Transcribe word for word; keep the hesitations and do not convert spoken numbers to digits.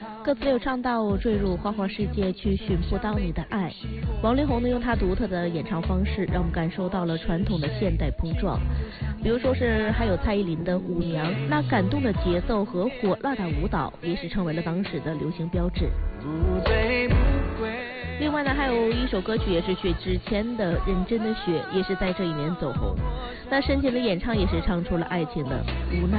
歌词里有唱到坠入花花世界去寻不到你的爱。王力宏呢用他独特的演唱方式，让我们感受到了传统的现代碰撞。比如说是还有蔡依林的舞娘，那感动的节奏和火辣的舞蹈也是成为了当时的流行标志。另外呢，还有一首歌曲也是薛之谦的《认真的雪》，也是在这一年走红。那深情的演唱也是唱出了爱情的无奈